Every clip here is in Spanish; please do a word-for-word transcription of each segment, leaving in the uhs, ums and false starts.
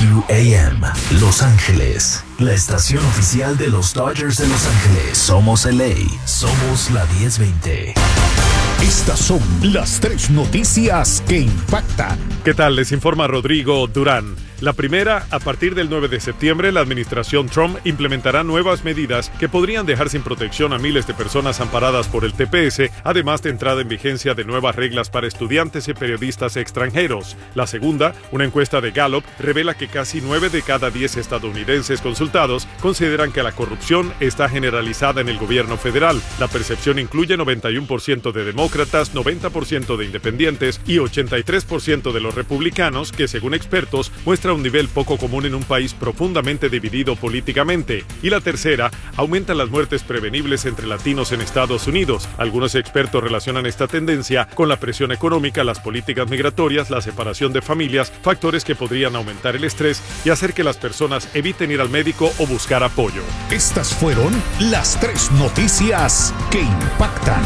Q A M, Los Ángeles, la estación oficial de los Dodgers de Los Ángeles. Somos L A, somos la diez veinte. Estas son las tres noticias que impactan. ¿Qué tal? Les informa Rodrigo Durán. La primera, a partir del nueve de septiembre, la administración Trump implementará nuevas medidas que podrían dejar sin protección a miles de personas amparadas por el T P S, además de entrada en vigencia de nuevas reglas para estudiantes y periodistas extranjeros. La segunda, una encuesta de Gallup, revela que casi nueve de cada diez estadounidenses consultados consideran que la corrupción está generalizada en el gobierno federal. La percepción incluye noventa y uno por ciento de demócratas, noventa por ciento de independientes y ochenta y tres por ciento de los republicanos, que según expertos muestra un nivel poco común en un país profundamente dividido políticamente. Y la tercera, aumentan las muertes prevenibles entre latinos en Estados Unidos. Algunos expertos relacionan esta tendencia con la presión económica, las políticas migratorias, la separación de familias, factores que podrían aumentar el estrés y hacer que las personas eviten ir al médico o buscar apoyo. Estas fueron las tres noticias que impactan.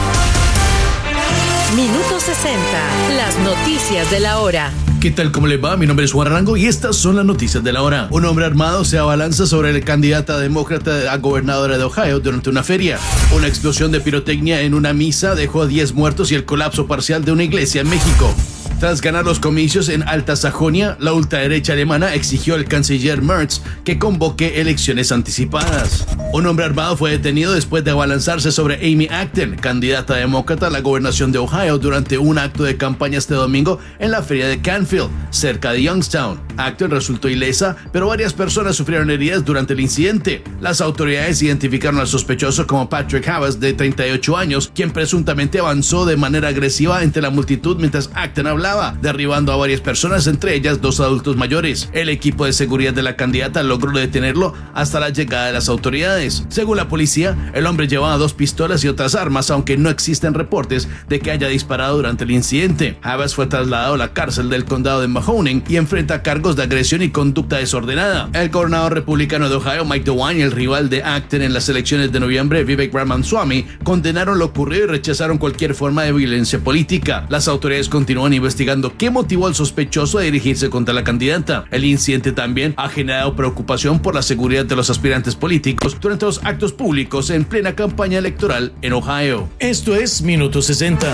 Minuto sesenta, las noticias de la hora. ¿Qué tal? ¿Cómo les va? Mi nombre es Juan Arango y estas son las noticias de la hora. Un hombre armado se abalanza sobre la candidata demócrata a gobernadora de Ohio durante una feria. Una explosión de pirotecnia en una misa dejó a diez muertos y el colapso parcial de una iglesia en México. Tras ganar los comicios en Alta Sajonia, la ultraderecha alemana exigió al canciller Merz que convoque elecciones anticipadas. Un hombre armado fue detenido después de abalanzarse sobre Amy Acton, candidata demócrata a la gobernación de Ohio, durante un acto de campaña este domingo en la feria de Canfield, cerca de Youngstown. Acton resultó ilesa, pero varias personas sufrieron heridas durante el incidente. Las autoridades identificaron al sospechoso como Patrick Havas, de treinta y ocho años, quien presuntamente avanzó de manera agresiva entre la multitud mientras Acton hablaba, derribando a varias personas, entre ellas dos adultos mayores. El equipo de seguridad de la candidata logró detenerlo hasta la llegada de las autoridades. Según la policía, el hombre llevaba dos pistolas y otras armas, aunque no existen reportes de que haya disparado durante el incidente. Havas fue trasladado a la cárcel del condado de Mahoning y enfrenta cargos de agresión y conducta desordenada. El gobernador republicano de Ohio, Mike DeWine, y el rival de Acton en las elecciones de noviembre, Vivek Ramaswamy, condenaron lo ocurrido y rechazaron cualquier forma de violencia política. Las autoridades continúan investigando qué motivó al sospechoso a dirigirse contra la candidata. El incidente también ha generado preocupación por la seguridad de los aspirantes políticos durante los actos públicos en plena campaña electoral en Ohio. Esto es Minuto sesenta.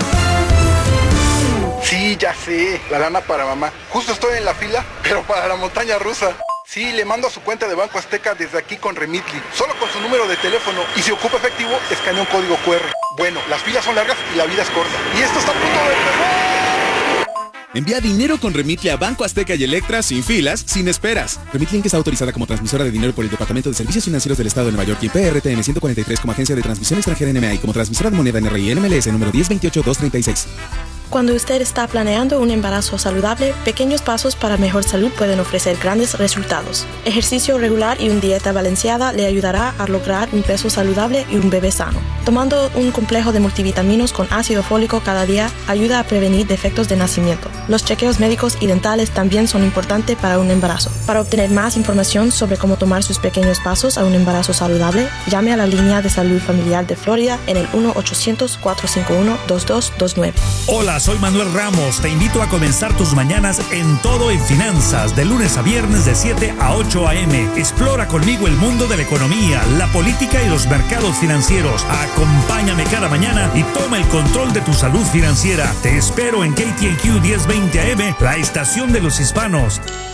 Sí, ya sé, la lana para mamá. Justo estoy en la fila, pero para la montaña rusa. Sí, le mando a su cuenta de Banco Azteca desde aquí con Remitly, solo con su número de teléfono, y si ocupa efectivo, escanea un código cu erre. Bueno, las filas son largas y la vida es corta. Y esto está a punto de empezar. Envía dinero con Remitly a Banco Azteca y Electra sin filas, sin esperas. Remitly, que está autorizada como transmisora de dinero por el Departamento de Servicios Financieros del Estado de Nueva York y en P R T M ciento cuarenta y tres como agencia de transmisión extranjera N M A y como transmisora de moneda N R I N M L S número diez veintiocho dos treinta y seis. Cuando usted está planeando un embarazo saludable, pequeños pasos para mejor salud pueden ofrecer grandes resultados. Ejercicio regular y una dieta balanceada le ayudará a lograr un peso saludable y un bebé sano. Tomando un complejo de multivitaminos con ácido fólico cada día ayuda a prevenir defectos de nacimiento. Los chequeos médicos y dentales también son importantes para un embarazo. Para obtener más información sobre cómo tomar sus pequeños pasos a un embarazo saludable, llame a la línea de salud familiar de Florida en el uno ochocientos, cuatro cinco uno, dos dos dos nueve. Hola, soy Manuel Ramos. Te invito a comenzar tus mañanas en Todo en Finanzas, de lunes a viernes de siete a ocho a eme. Explora conmigo el mundo de la economía, la política y los mercados financieros. Acompáñame cada mañana y toma el control de tu salud financiera. Te espero en K T A Q diez veinte a eme, la estación de los hispanos.